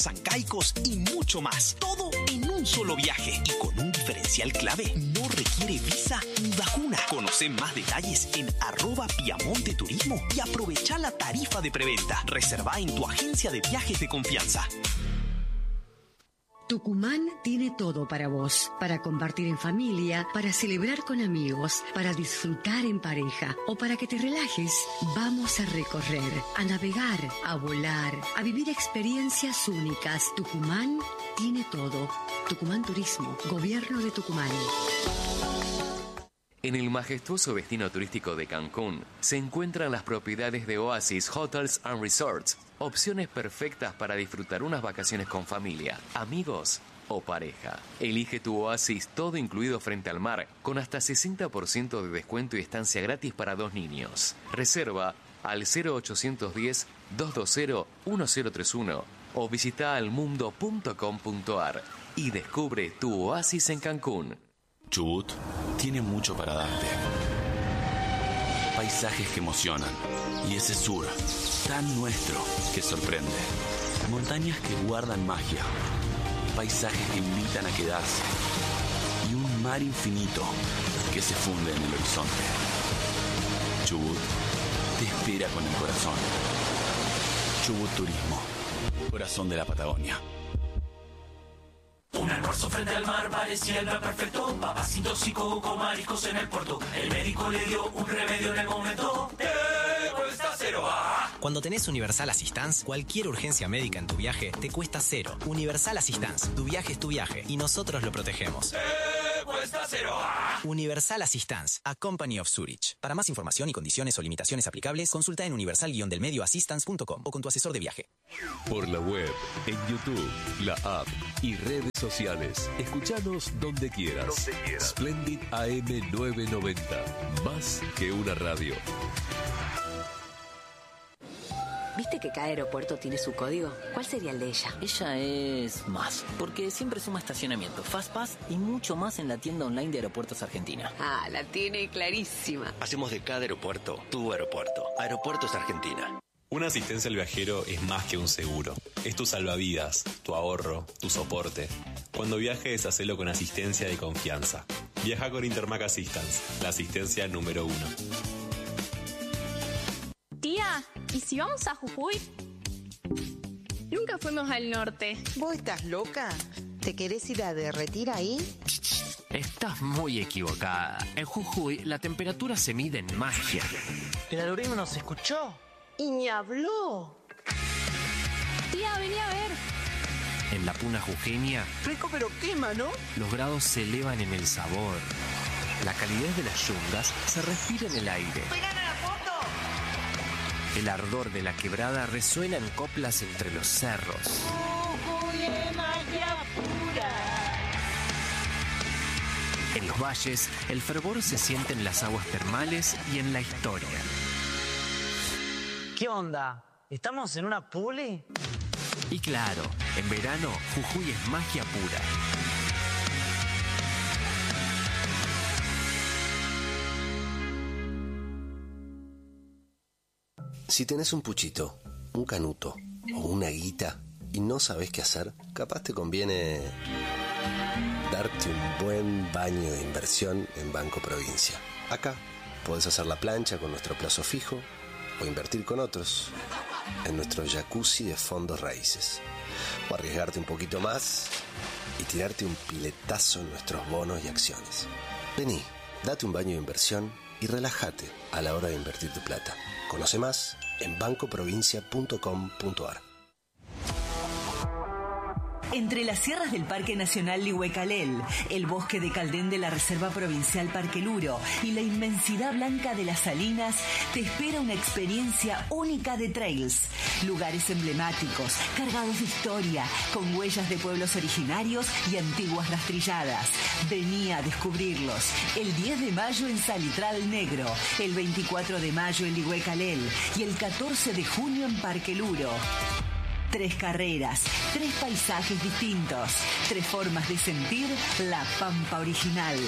transancaicos y mucho más. Todo en un solo viaje y con un diferencial clave. No requiere visa ni vacuna. Conoce más detalles en @Piamonte Turismo y aprovecha la tarifa de preventa. Reserva en tu agencia de viajes de confianza. Tucumán tiene todo para vos, para compartir en familia, para celebrar con amigos, para disfrutar en pareja o para que te relajes. Vamos a recorrer, a navegar, a volar, a vivir experiencias únicas. Tucumán tiene todo. Tucumán Turismo, Gobierno de Tucumán. En el majestuoso destino turístico de Cancún se encuentran las propiedades de Oasis Hotels and Resorts, opciones perfectas para disfrutar unas vacaciones con familia, amigos o pareja. Elige tu oasis todo incluido frente al mar, con hasta 60% de descuento y estancia gratis para 2 niños. Reserva al 0810-220-1031 o visita almundo.com.ar y descubre tu oasis en Cancún. Chubut tiene mucho para darte. Paisajes que emocionan y ese sur tan nuestro que sorprende. Montañas que guardan magia, paisajes que invitan a quedarse y un mar infinito que se funde en el horizonte. Chubut te espera con el corazón. Chubut Turismo, corazón de la Patagonia. Un almuerzo frente al mar parecía el plan perfecto. Papacitos y coco, mariscos en el puerto. El médico le dio un remedio en el momento. Cuesta cero. Cuando tenés Universal Assistance, cualquier urgencia médica en tu viaje te cuesta cero. Universal Assistance, tu viaje es tu viaje y nosotros lo protegemos. Cuesta cero. Universal Assistance, a Company of Zurich. Para más información y condiciones o limitaciones aplicables, consulta en universal-medioassistance.com o con tu asesor de viaje. Por la web, en YouTube, la app y redes sociales. Escuchanos donde quieras. Splendid AM 990. Más que una radio. ¿Viste que cada aeropuerto tiene su código? ¿Cuál sería el de ella? Ella es más, porque siempre suma estacionamiento, FastPass y mucho más en la tienda online de Aeropuertos Argentina. Ah, la tiene clarísima. Hacemos de cada aeropuerto tu aeropuerto. Aeropuertos Argentina. Una asistencia al viajero es más que un seguro. Es tu salvavidas, tu ahorro, tu soporte. Cuando viajes, hacelo con asistencia de confianza. Viaja con Intermac Assistance, la asistencia número 1. Tía, ¿y si vamos a Jujuy? Nunca fuimos al norte. ¿Vos estás loca? ¿Te querés ir a derretir ahí? Estás muy equivocada. En Jujuy, la temperatura se mide en magia. ¿El algoritmo nos escuchó? Y ni habló. Tía, vení a ver. En la puna jujeña, Rico pero quema, ¿no? los grados se elevan en el sabor. La calidez de las yungas se respira en el aire. ¡Pegan a la foto! El ardor de la quebrada resuena en coplas entre los cerros. Jujuy es magia pura. En los valles, el fervor se siente en las aguas termales y en la historia. ¿Qué onda? ¿Estamos en una puli? Y claro, en verano, Jujuy es magia pura. Si tenés un puchito, un canuto o una guita y no sabés qué hacer, capaz te conviene darte un buen baño de inversión en Banco Provincia. Acá podés hacer la plancha con nuestro plazo fijo o invertir con otros en nuestro jacuzzi de fondos raíces. O arriesgarte un poquito más y tirarte un piletazo en nuestros bonos y acciones. Vení, date un baño de inversión y relájate a la hora de invertir tu plata. Conoce más en bancoprovincia.com.ar. Entre las sierras del Parque Nacional Lihuecalel, el bosque de Caldén de la Reserva Provincial Parque Luro y la inmensidad blanca de las Salinas, te espera una experiencia única de trails. Lugares emblemáticos, cargados de historia, con huellas de pueblos originarios y antiguas rastrilladas. Vení a descubrirlos. El 10 de mayo en Salitral Negro, el 24 de mayo en Lihuecalel y el 14 de junio en Parque Luro. 3 carreras, 3 paisajes distintos, 3 formas de sentir la Pampa original.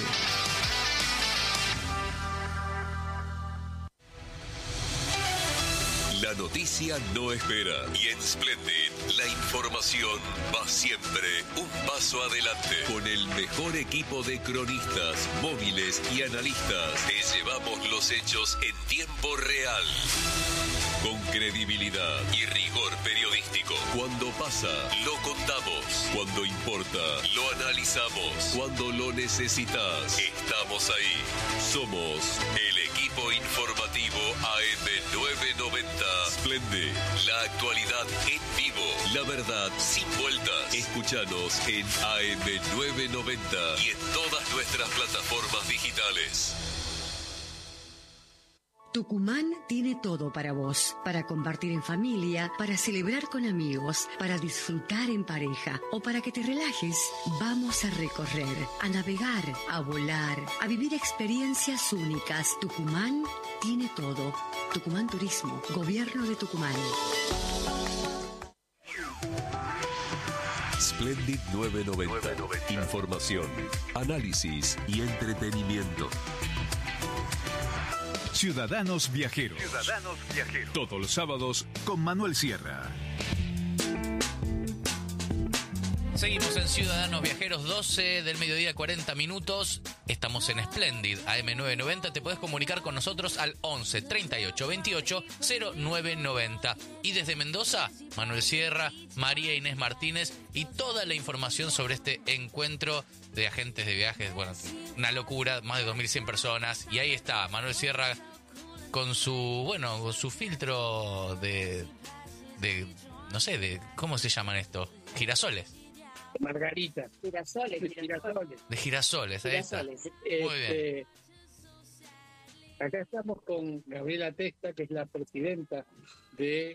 La noticia no espera. Y en Splendid, la información va siempre un paso adelante. Con el mejor equipo de cronistas, móviles y analistas, te llevamos los hechos en tiempo real. Con credibilidad y rigor periodístico. Cuando pasa, lo contamos. Cuando importa, lo analizamos. Cuando lo necesitas, estamos ahí. Somos el equipo informativo AM990. Splendid, la actualidad en vivo. La verdad sin vueltas. Escúchanos en AM990 y en todas nuestras plataformas digitales. Tucumán tiene todo para vos, para compartir en familia, para celebrar con amigos, para disfrutar en pareja o para que te relajes. Vamos a recorrer, a navegar, a volar, a vivir experiencias únicas. Tucumán tiene todo. Tucumán Turismo, Gobierno de Tucumán. Splendid 990. Información, análisis y entretenimiento. Ciudadanos Viajeros. Todos los sábados con Manuel Sierra. Seguimos en Ciudadanos Viajeros, 12 del mediodía, 40 minutos. Estamos en Splendid, AM990. Te podés comunicar con nosotros al 11 38 28 0990. Y desde Mendoza, Manuel Sierra, María Inés Martínez y toda la información sobre este encuentro de agentes de viajes. Bueno, una locura, más de 2.100 personas. Y ahí está, Manuel Sierra con su filtro de no sé, de ¿cómo se llaman esto? Girasoles. Margarita. Girasoles. De girasoles, ahí está. Muy bien. Acá estamos con Gabriela Testa, que es la presidente del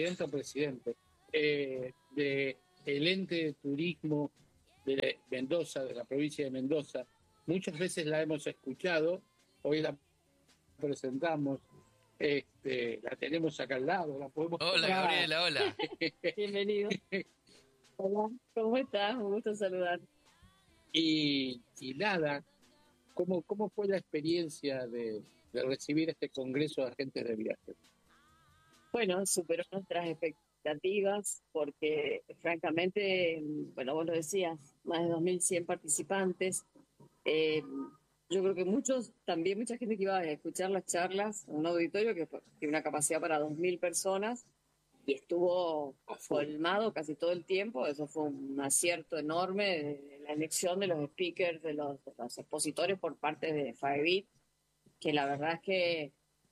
ente de turismo de Mendoza, de la provincia de Mendoza. Muchas veces la hemos escuchado, hoy la presentamos, la tenemos acá al lado, la podemos Hola, tocar. Gabriela, hola. Bienvenido. Hola, ¿cómo estás? Un gusto saludar. Y nada, ¿cómo fue la experiencia de recibir este congreso de agentes de viajes? Bueno, superó nuestras expectativas porque, francamente, bueno, vos lo decías, más de 2.100 participantes. Yo creo que mucha gente que iba a escuchar las charlas, un auditorio que tiene una capacidad para 2.000 personas y estuvo colmado casi todo el tiempo. Eso fue un acierto enorme de la elección de los speakers, de los expositores por parte de FAEBIT, que la verdad es que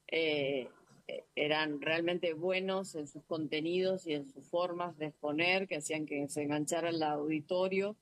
eran realmente buenos en sus contenidos y en sus formas de exponer, que hacían que se enganchara el auditorio.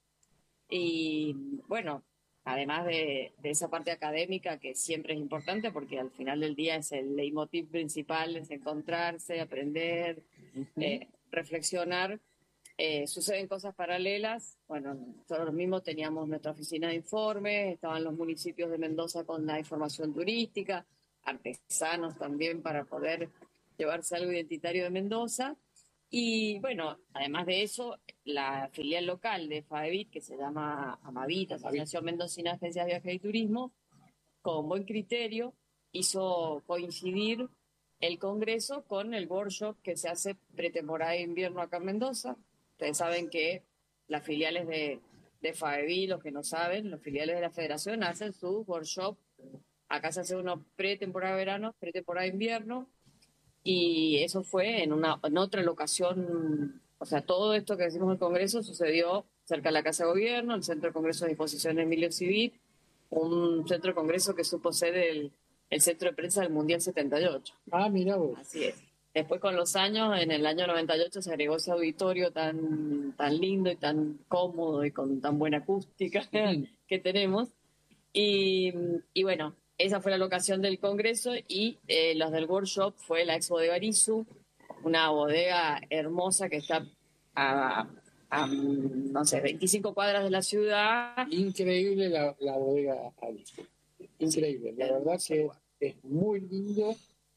Y bueno, además de esa parte académica, que siempre es importante porque al final del día es el leitmotiv principal, es encontrarse, aprender, reflexionar. Suceden cosas paralelas. Bueno, nosotros mismos teníamos nuestra oficina de informes, estaban los municipios de Mendoza con la información turística, artesanos también para poder llevarse algo identitario de Mendoza. Y bueno, además de eso, la filial local de FAEBIT, que se llama AMAVIT, Asociación Mendocina de Agencias de Viajes y Turismo, con buen criterio, hizo coincidir el congreso con el workshop que se hace pretemporada de invierno acá en Mendoza. Ustedes saben que las filiales de FAEBIT, los que no saben, los filiales de la federación hacen su workshop. Acá se hace uno pretemporada de verano, pretemporada de invierno. Y eso fue en otra locación. O sea, todo esto que decimos en el Congreso sucedió cerca de la Casa de Gobierno, el Centro de Congreso de Exposición Emilio Civit, un centro de congreso que supo ser el centro de prensa del Mundial 78. Ah, mira vos. Así es. Después con los años, en el año 98 se agregó ese auditorio tan lindo y tan cómodo y con tan buena acústica que tenemos. Y bueno, esa fue la locación del congreso y los del workshop fue la Ex Bodega Arizu, una bodega hermosa que está a no sé, 25 cuadras de la ciudad. Increíble la bodega Arizu. Increíble. La verdad que es muy lindo,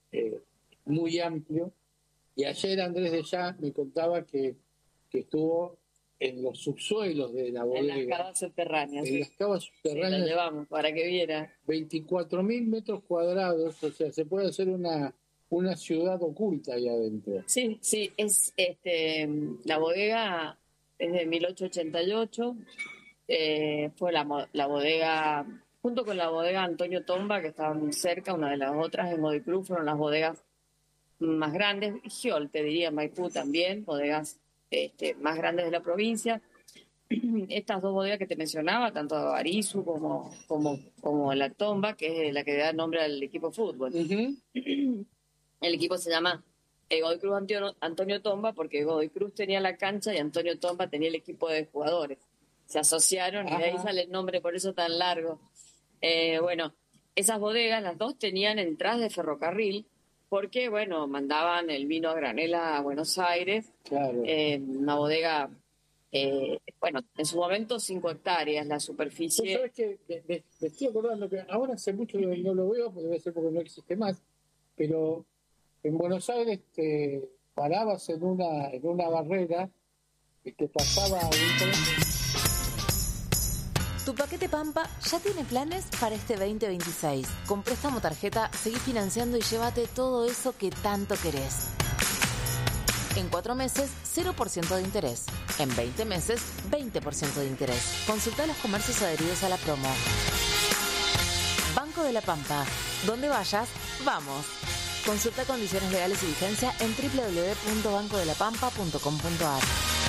muy amplio. Y ayer Andrés de Ya me contaba que estuvo en los subsuelos de la bodega. En las cavas subterráneas. En las cavas subterráneas. Sí, la llevamos para que viera. 24.000 metros cuadrados, o sea, se puede hacer una una ciudad oculta ahí adentro. Sí, es la bodega es de 1888, fue la bodega, junto con la bodega Antonio Tomba, que estaban cerca, una de las otras en Godoy Cruz, fueron las bodegas más grandes, Giol, te diría, Maipú también, bodegas más grandes de la provincia. Estas dos bodegas que te mencionaba, tanto Arizu como la Tomba, que es la que da nombre al equipo de fútbol. El equipo se llama Godoy Cruz Antonio Tomba porque Godoy Cruz tenía la cancha y Antonio Tomba tenía el equipo de jugadores. Se asociaron y de ahí sale el nombre, por eso tan largo. Bueno, esas bodegas, las dos tenían entradas de ferrocarril porque, bueno, mandaban el vino a granel a Buenos Aires. Claro. Una bodega, bueno, en su momento 5 hectáreas la superficie. ¿Sabes qué? Me estoy acordando que ahora hace mucho que no lo veo, debe ser porque no existe más, pero en Buenos Aires te parabas en una barrera y te pasaba un tren. Tu paquete Pampa ya tiene planes para este 2026. Con préstamo tarjeta, seguí financiando y llévate todo eso que tanto querés. En 4 meses, 0% de interés. En 20 meses, 20% de interés. Consulta los comercios adheridos a la promo. Banco de la Pampa. Donde vayas, vamos. Consulta condiciones legales y vigencia en www.bancodelapampa.com.ar.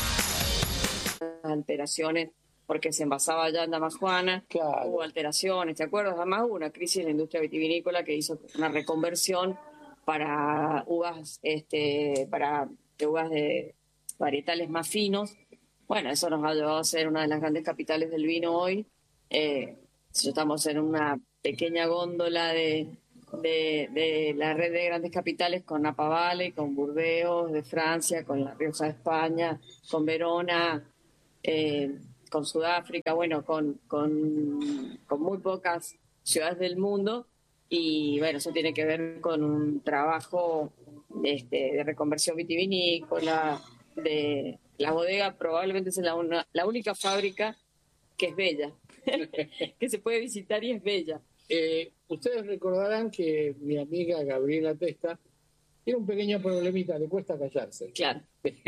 Alteraciones porque se envasaba ya en Damajuana, hubo alteraciones, ¿te acuerdas? Además hubo una crisis en la industria vitivinícola que hizo una reconversión para uvas, para uvas de varietales más finos. Bueno, eso nos ha llevado a ser una de las grandes capitales del vino hoy. Estamos en una pequeña góndola de la red de grandes capitales con Napa Valley, con Burdeos de Francia, con La Rioja de España, con Verona, con Sudáfrica, bueno, con muy pocas ciudades del mundo. Y bueno, eso tiene que ver con un trabajo de reconversión vitivinícola, de la bodega. Probablemente es la única fábrica que es bella, que se puede visitar y es bella. Ustedes recordarán que mi amiga Gabriela Testa tiene un pequeño problemita, le cuesta callarse. Claro.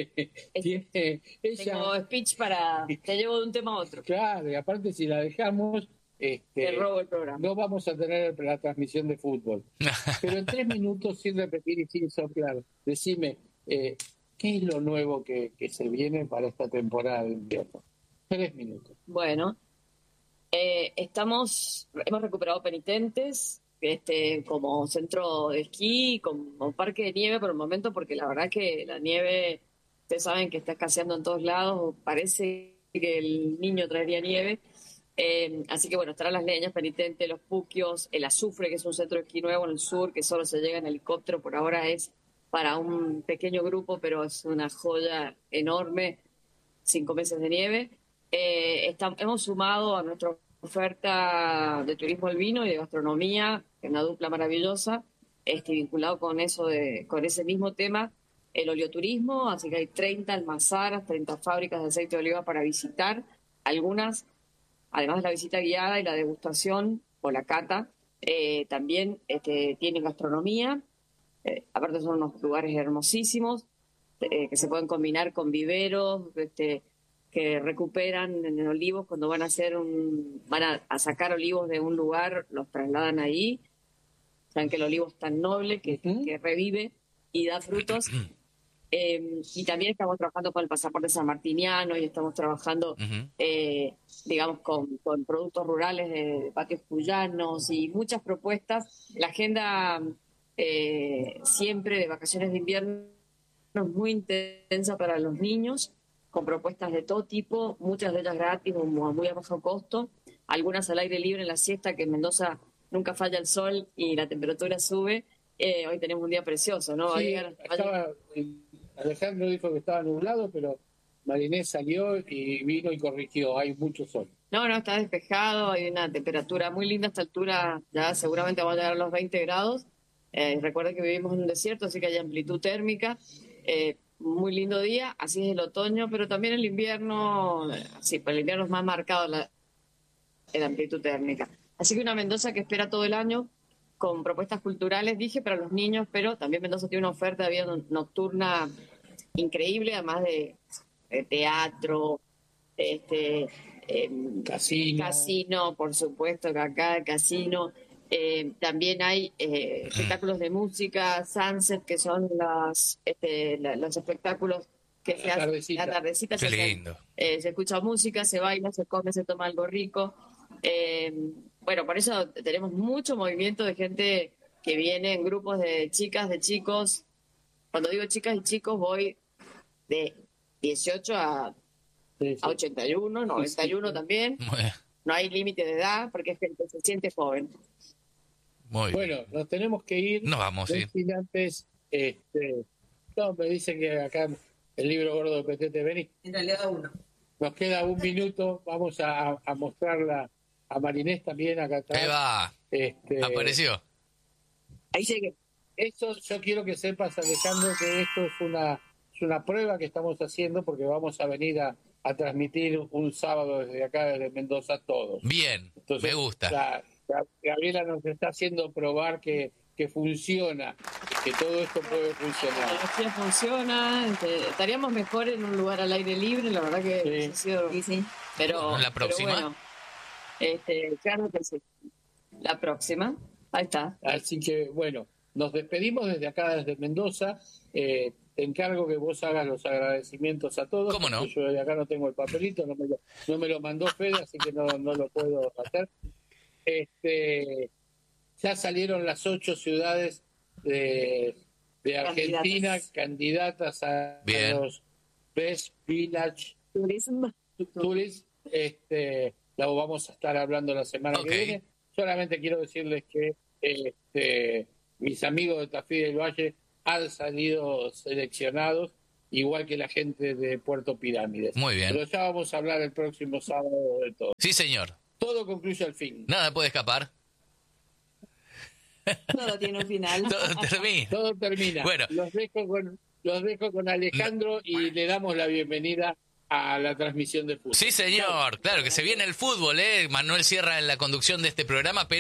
Tengo speech te llevo de un tema a otro. Claro, y aparte si la dejamos, te robo el programa. No vamos a tener la transmisión de fútbol. Pero en 3 minutos, sin repetir y sin soplar, decime, ¿qué es lo nuevo que se viene para esta temporada de invierno? 3 minutos. Bueno, hemos recuperado Penitentes como centro de esquí, como parque de nieve por el momento, porque la verdad que la nieve, ustedes saben que está escaseando en todos lados, parece que el niño traería nieve. Así que bueno, estarán las Leñas, Penitente, Los Puquios, el Azufre, que es un centro de esquí nuevo en el sur, que solo se llega en helicóptero, por ahora es para un pequeño grupo, pero es una joya enorme, 5 meses de nieve. Hemos sumado a nuestra oferta de turismo al vino y de gastronomía, una dupla maravillosa, vinculado con con ese mismo tema, el oleoturismo, así que hay 30 almazaras, 30 fábricas de aceite de oliva para visitar, algunas, además de la visita guiada y la degustación o la cata, también tienen gastronomía, aparte son unos lugares hermosísimos, que se pueden combinar con viveros, que recuperan en olivos cuando van a sacar olivos de un lugar, los trasladan ahí. Saben que el olivo es tan noble que revive y da frutos. Y también estamos trabajando con el pasaporte sanmartiniano y estamos trabajando, digamos, con productos rurales de patios cuyanos y muchas propuestas. La agenda siempre de vacaciones de invierno es muy intensa para los niños, con propuestas de todo tipo, muchas de ellas gratis o muy a bajo costo, algunas al aire libre en la siesta, que en Mendoza nunca falla el sol y la temperatura sube. Hoy tenemos un día precioso, ¿no? Sí, Alejandro dijo que estaba nublado, pero Marinés salió y vino y corrigió, hay mucho sol. No, está despejado, hay una temperatura muy linda a esta altura, ya seguramente vamos a llegar a los 20 grados. Recuerden que vivimos en un desierto, así que hay amplitud térmica. Muy lindo día, así es el otoño, pero también el invierno, sí, para el invierno es más marcado la amplitud térmica. Así que una Mendoza que espera todo el año con propuestas culturales, dije, para los niños, pero también Mendoza tiene una oferta de vida nocturna increíble, además de teatro, casino, por supuesto, que acá casino. También hay espectáculos de música, sunset, que son los espectáculos que se hacen la tardecita. Qué lindo. Se escucha música, se baila, se come, se toma algo rico. Bueno, por eso tenemos mucho movimiento de gente que viene en grupos de chicas, de chicos. Cuando digo chicas y chicos, voy de 18 a 81, 91 también. No hay límite de edad porque es gente que se siente joven. Bueno, nos tenemos que ir. Nos vamos, sí. Sin antes, no, me dicen que acá el libro gordo de Petete, vení. En realidad uno. Nos queda un minuto, vamos a mostrarla a Marinés también acá atrás. Ahí va. Apareció. Ahí llegué. Esto, yo quiero que sepas, Alejandro, que esto es una prueba que estamos haciendo porque vamos a venir a transmitir un sábado desde acá, desde Mendoza, todos. Bien, entonces, me gusta. Gabriela nos está haciendo probar que funciona, que todo esto puede funcionar. La tecnología funciona, estaríamos mejor en un lugar al aire libre, la verdad que sí. Pero la próxima. Pero bueno, claro que sí. La próxima, ahí está. Así que bueno, nos despedimos desde acá, desde Mendoza. Te encargo que vos hagas los agradecimientos a todos. ¿Cómo no? Yo de acá no tengo el papelito, no me lo mandó Fede, así que no lo puedo hacer. Ya salieron las 8 ciudades de Argentina candidatas a los Best Village Tourism. Lo vamos a estar hablando la semana que viene. Solamente quiero decirles que mis amigos de Tafí del Valle han salido seleccionados, igual que la gente de Puerto Pirámides. Muy bien. Pero ya vamos a hablar el próximo sábado de todo. Sí, señor. Todo concluye al fin. Nada puede escapar. Todo tiene un final. Todo termina. Bueno. Los dejo con Alejandro y le damos la bienvenida a la transmisión de fútbol. Sí, señor. Claro que se viene el fútbol, Manuel Sierra en la conducción de este programa.